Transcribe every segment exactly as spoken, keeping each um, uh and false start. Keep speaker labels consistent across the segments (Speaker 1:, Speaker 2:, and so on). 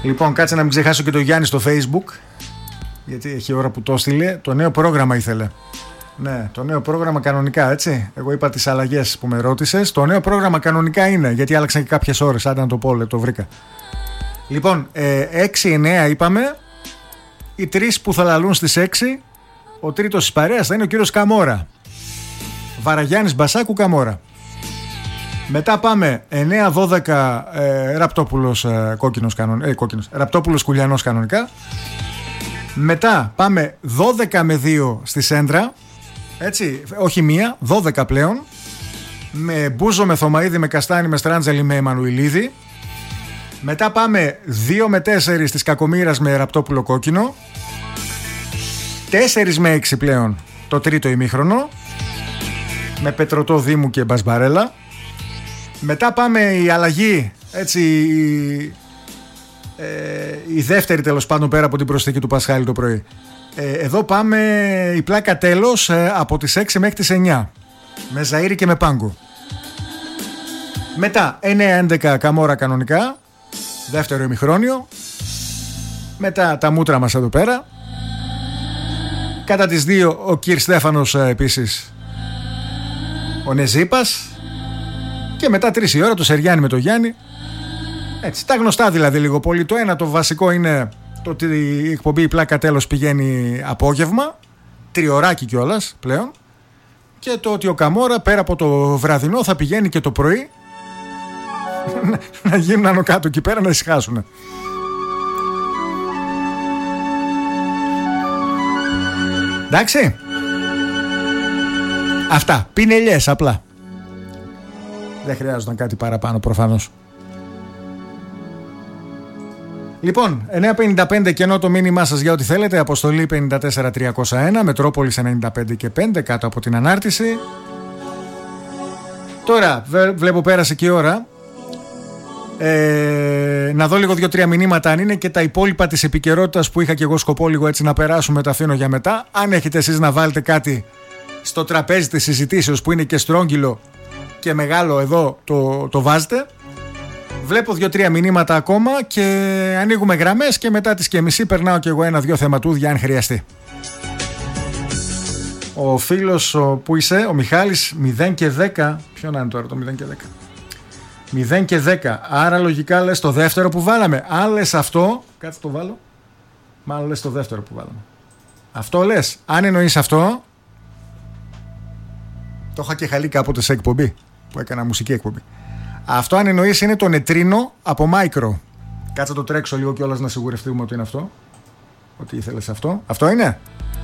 Speaker 1: Λοιπόν, κάτσε να μην ξεχάσω και το Γιάννη στο Facebook, γιατί έχει ώρα που το έστειλε. Το νέο πρόγραμμα ήθελε. Ναι, το νέο πρόγραμμα κανονικά, έτσι. Εγώ είπα τις αλλαγές που με ρώτησες. Το νέο πρόγραμμα κανονικά είναι, γιατί άλλαξαν και κάποιες ώρες. Άντε να το πω, το βρήκα. Λοιπόν, ε, έξι εννέα είπαμε. Οι τρεις που θα λαλούν στις έξι. Ο τρίτος της παρέας θα είναι ο κύριος Καμόρα. Βαραγιάννης Μπασάκου Καμόρα. Μετά πάμε εννέα δώδεκα ε, Ραπτόπουλος ε, κόκκινος, κανον, ε, κόκκινος Ραπτόπουλος Κουλιανός κανονικά. Μετά πάμε δώδεκα με δύο στη Σέντρα. Έτσι, όχι μία, δώδεκα πλέον. Με Μπούζο, με Θωμαΐδη, με Καστάνη, με Στράντζελη, με Εμμανουηλίδη. Μετά πάμε δύο με τέσσερα στις Κακομοίρας με Ραπτόπουλο κόκκινο. τέσσερα με έξι πλέον το τρίτο ημίχρονο με Πετρωτό, Δήμου και Μπασμπαρέλα. Μετά πάμε η αλλαγή, έτσι, η, ε, η δεύτερη τέλος πάντων πέρα από την προσθήκη του Πασχάλη το πρωί. Ε, εδώ πάμε η πλάκα τέλος ε, από τις έξι μέχρι τις εννιά με Ζαΐρη και με Πάγκο. Μετά εννέα έντεκα Καμόρα κανονικά, δεύτερο ημιχρόνιο. Μετά τα μούτρα μας εδώ πέρα. Κατά τις δύο ο Κυρ Στέφανος ε, επίσης, ο Νεζίπας. Και μετά τρεις η ώρα το Σεριάννη με το Γιάννη. Έτσι, τα γνωστά δηλαδή λίγο πολύ. Το ένα το βασικό είναι το ότι η εκπομπή η πλάκα τέλος πηγαίνει απόγευμα, τριωράκι κιόλας πλέον. Και το ότι ο Καμόρα πέρα από το βραδινό θα πηγαίνει και το πρωί να γίνουν άνω κάτω εκεί πέρα να ησυχάσουν. Εντάξει. Αυτά, πινελιές απλά. Δεν χρειάζονταν κάτι παραπάνω προφανώς. Λοιπόν, εννέα πενήντα πέντε κενό το μήνυμά σας για ό,τι θέλετε. Αποστολή πενήντα τέσσερα τριακόσια ένα, Μετρόπολης ενενήντα πέντε και πέντε κάτω από την ανάρτηση. Τώρα βλέπω πέρασε και η ώρα. ε, Να δω λίγο δύο-τρία μηνύματα αν είναι και τα υπόλοιπα της επικαιρότητας που είχα και εγώ σκοπό λίγο έτσι να περάσουμε, τα αφήνω για μετά. Αν έχετε εσείς να βάλετε κάτι στο τραπέζι της συζητήσεως που είναι και στρόγγυλο και μεγάλο εδώ, το, το βάζετε. Βλέπω δύο-τρία μηνύματα ακόμα και ανοίγουμε γραμμές και μετά τις και μισή περνάω και εγώ ένα-δυο θεματούδια αν χρειαστεί. Ο φίλος ο, που είσαι, ο Μιχάλης, μηδέν και δέκα. Ποιο να είναι τώρα το μηδέν και δέκα? μηδέν και δέκα. Άρα λογικά λες το δεύτερο που βάλαμε. Αν λες αυτό, κάτσε το βάλω. Μάλλον λες το δεύτερο που βάλαμε. Αυτό λες. Αν εννοείς αυτό, το είχα και χαλεί κάποτε σε εκπομπή που έκανα μουσική εκπομπή. Αυτό αν εννοείς είναι το νετρίνο από Micro. Κάτσε το τρέξω λίγο κιόλας να σιγουρευτούμε ότι είναι αυτό. Ότι ήθελες αυτό. Αυτό είναι.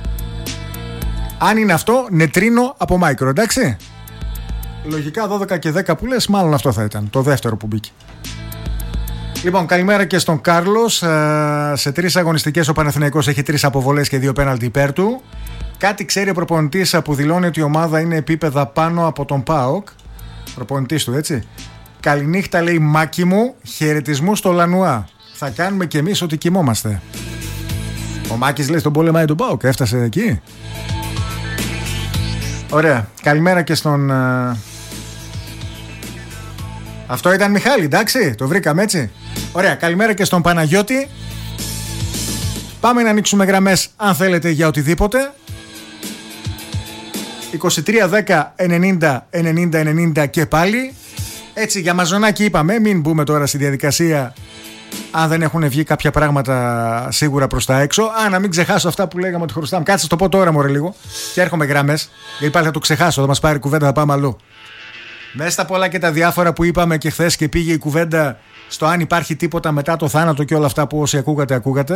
Speaker 1: Αν είναι αυτό, νετρίνο από Micro, εντάξει. Λογικά δώδεκα και δέκα που λες, μάλλον αυτό θα ήταν. Το δεύτερο που μπήκε. Λοιπόν, καλημέρα και στον Κάρλος. Σε τρεις αγωνιστικές ο Παναθηναϊκός έχει τρεις αποβολές και δύο πέναλτι υπέρ του. Κάτι ξέρει ο προπονητής που δηλώνει ότι η ομάδα είναι επίπεδα πάνω από τον ΠΑΟΚ. Προπονητής του, έτσι. Καληνύχτα, λέει, Μάκη μου, χαιρετισμού στο Λανουά. Θα κάνουμε κι εμείς ότι κοιμόμαστε. Ο Μάκης λέει στον πόλεμα του ΠΑΟΚ. Έφτασε εκεί. Ωραία. Καλημέρα και στον... Uh... Αυτό ήταν Μιχάλη, εντάξει. Το βρήκαμε έτσι. Ωραία. Καλημέρα και στον Παναγιώτη. Πάμε να ανοίξουμε γραμμές αν θέλετε για οτιδήποτε. είκοσι τρία δέκα ενενήντα ενενήντα ενενήντα και πάλι. Έτσι για μαζονάκι είπαμε. Μην μπούμε τώρα στη διαδικασία αν δεν έχουν βγει κάποια πράγματα σίγουρα προς τα έξω. Α, να μην ξεχάσω αυτά που λέγαμε ότι χρωστάμε. Κάτσε το πω τώρα μωρέ λίγο. Και έρχομαι γραμμές. Γιατί πάλι θα το ξεχάσω. Θα μας πάρει κουβέντα, θα πάμε αλλού. Μέσα στα πολλά και τα διάφορα που είπαμε και χθες και πήγε η κουβέντα στο αν υπάρχει τίποτα μετά το θάνατο και όλα αυτά που όσοι ακούγατε ακούγατε.